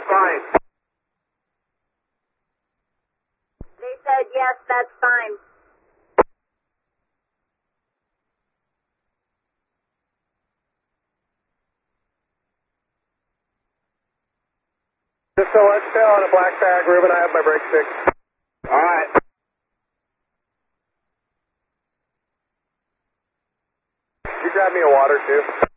fine. They said, yes, that's fine. Just so let's stay on a black bag, Ruben. I have my brake stick. All right. Could you grab me a water, too?